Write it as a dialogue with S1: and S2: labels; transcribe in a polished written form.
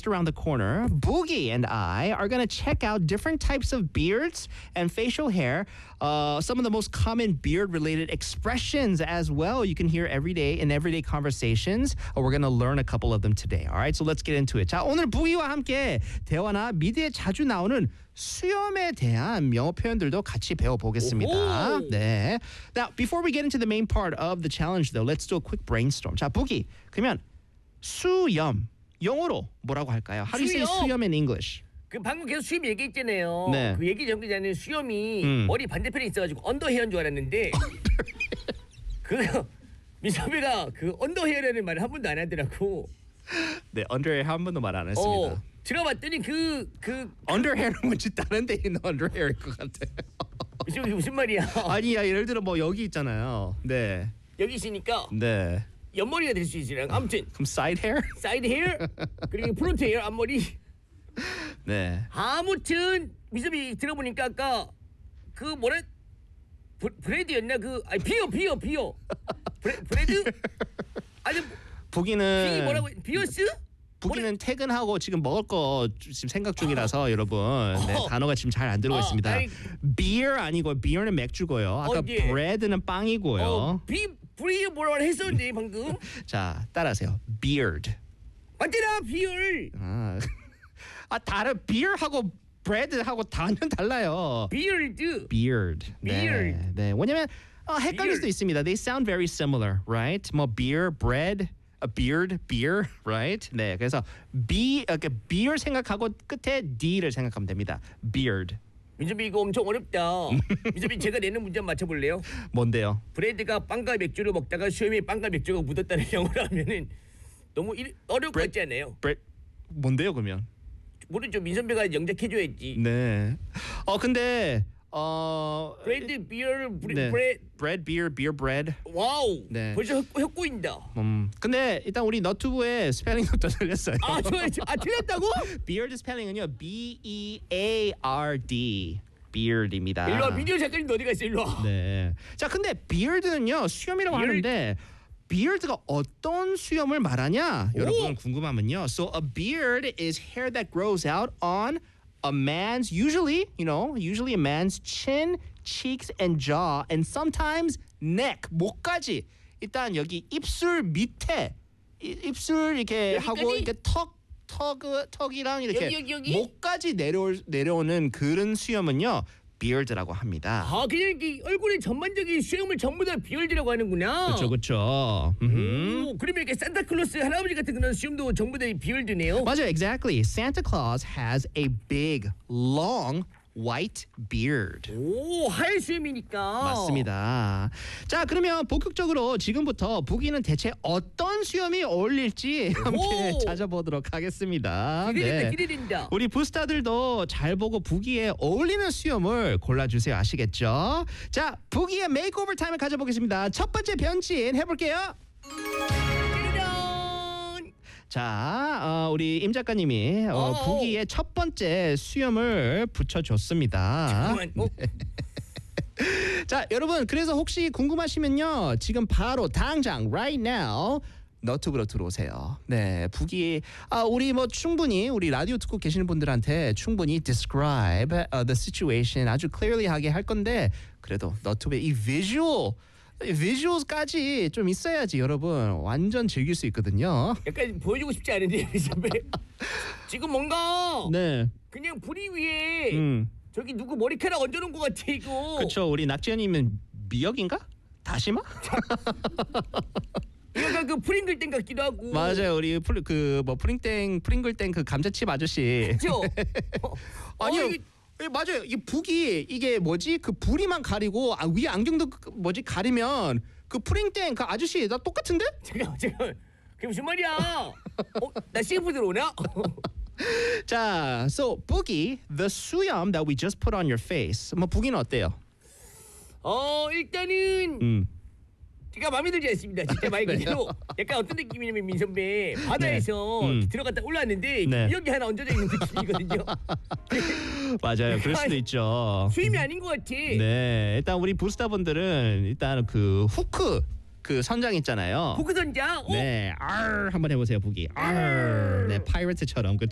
S1: just around the corner. Boogie and I are going to check out different types of beards and facial hair. Some of the most common beard-related expressions as well. You can hear every day in everyday conversations. We're going to learn a couple of them today. All right, so let's get into it. 자, 오늘 부기와 함께 대화나 미드에 자주 나오는 수염에 대한 영어 표현들도 같이 배워보겠습니다. 네. Now, before we get into the main part of the challenge, though, let's do a quick brainstorm. 자, 부기. 그러면 수염 영어로 뭐라고 할까요? How do you say 수염 in English?
S2: 그 방금 계속 수염 얘기했잖아요.
S1: 네.
S2: 그 얘기 전에 수염이 머리 반대편에 있어가지고 언더헤어인 줄 알았는데 그 미선배가 그 언더헤어라는 말을 한 번도 안 하더라고.
S1: 네, underhair 한 번도 말 안 했습니다.
S2: 들어봤더니 그
S1: underhair은 뭔지 다른 데 있는 underhair일 것 같아요.
S2: 이게 무슨 말이야?
S1: 아니야, 예를 들어 뭐 여기 있잖아요. 네.
S2: 여기 있으니까
S1: 네.
S2: 옆머리가 될 수 있으랑 아무튼
S1: 그럼 side hair?
S2: 사이드 헤어 그리고 프론트 헤어 앞머리.
S1: 네.
S2: 아무튼 미섭이 들어보니까 아까 그 뭐래 브레드였나 비어 브레드 아니
S1: 부기는
S2: 비 뭐라고 비어스?
S1: 부기는 퇴근하고 지금 먹을 거 지금 생각 중이라서 여러분 네, 단어가 지금 잘 안 들어가 있습니다.
S2: 아니,
S1: beer 아니고 beer는 맥주고요. 아까
S2: 예.
S1: bread는 빵이고요.
S2: 브리 뭐라고 했었는데 방금.
S1: 자, 따라하세요. beard.
S2: 맞잖아 비얼.
S1: 다른 beer하고 bread하고 단어는 달라요.
S2: 비얼드.
S1: beard.
S2: beard.
S1: 네. 왜냐면 헷갈릴 수도 있습니다. They sound very similar, right? 뭐 beer, bread, a beard, beer, right? 네. 그래서 beer 생각하고 끝에 d를 생각하면 됩니다. beard.
S2: 민섭이 이거 엄청 어렵다. 민섭이 제가 내는 문제 한번 맞춰볼래요?
S1: 뭔데요?
S2: 브레드가 빵과 맥주를 먹다가 수염에 빵과 맥주가 묻었다는 영어로 하면은 너무 어려울 것 같지 않아요?
S1: 뭔데요, 그러면?
S2: 모르죠. 민선배가 영작해줘야지.
S1: 네. 근데
S2: 브레드, 비어,
S1: 네.
S2: 브레드.
S1: bread, beer, bread.
S2: 와우.
S1: 네.
S2: 벌써 헛구인다.
S1: 근데 일단 우리 너튜브에 스펠링부터 틀렸어요.
S2: 틀렸다고?
S1: beard 스펠링은요 B-E-A-R-D. beard입니다.
S2: 일로 와. 비디오 작가님 어디 갔어? 일로 와.
S1: 네. 자, 근데 beard는요 수염이라고 하는데 beard가 어떤 수염을 말하냐? 여러분 궁금하면요. So a beard is hair that grows out on a man's usually a man's chin, cheeks and jaw and sometimes neck, 목까지. 일단 여기 입술 밑에 입술 이렇게
S2: 여기까지?
S1: 하고 이렇게 턱이랑 이렇게
S2: 여기?
S1: 목까지 내려오는 그런 수염은요. beard라고 합니다.
S2: 그냥 얼굴의 전반적인 수염을 전부 다 비얼드라고 하는구나.
S1: 그렇죠.
S2: 그러면 이렇게 산타클로스 할아버지 같은 그런 수염도 전부 다 비얼드네요.
S1: 맞아요, exactly. Santa Claus has a big, long white beard.
S2: 하얀 수염이니까.
S1: 맞습니다. 자, 그러면 본격적으로 지금부터 부기는 대체 어떤 수염이 어울릴지 함께 찾아보도록 하겠습니다.
S2: 기대된다.
S1: 우리 부스타들도 잘 보고 부기에 어울리는 수염을 골라주세요. 아시겠죠? 자, 부기의 메이크오버 타임을 가져보겠습니다. 첫 번째 변신 해볼게요. 자, 우리 임 작가님이 부기의 첫 번째 수염을 붙여줬습니다.
S2: 잠깐만.
S1: 자, 여러분 그래서 혹시 궁금하시면요. 지금 바로 당장 right now 너튜브로 들어오세요. 네, 부기 우리 뭐 충분히 우리 라디오 듣고 계시는 분들한테 충분히 describe the situation 아주 clearly 하게 할 건데 그래도 너튜브에 이 비주얼까지 좀 있어야지 여러분 완전 즐길 수 있거든요.
S2: 약간 보여주고 싶지 않은데 선배. 지금 뭔가 그냥 부리 위에 저기 누구 머리카락 얹어놓은 것 같아 이거.
S1: 그렇죠. 우리 낙지현님은 미역인가? 다시마?
S2: 약간 그 프링글땡 같기도 하고.
S1: 맞아요. 우리 프링글땡 그 감자칩 아저씨.
S2: 그렇죠.
S1: 아니요. 맞아요. 이 북이 이게 뭐지? 그 부리만 가리고 위에 안경도 가리면 그 프링땡 그 아저씨 나 똑같은데?
S2: 잠깐. 그게 무슨 말이야? 나 CF 들어오나?
S1: 자, so Boogie, the 수염 that we just put on your face. 뭐 부기는 어때요?
S2: 일단은 제가 마음에 들지 않습니다. 진짜 말 그대로 약간 어떤 느낌이냐면 민선배 바다에서 들어갔다 올라왔는데 미역이 하나 얹어져 있는 느낌이거든요.
S1: 맞아요. 그럴 수도 있죠.
S2: 수임이 아닌 것 같아.
S1: 네, 일단 우리 부스타분들은 일단 그 후크 그 선장 있잖아요.
S2: 후크 선장?
S1: 네, 한번 해보세요, 부기. 네, 파이러트처럼 그렇죠.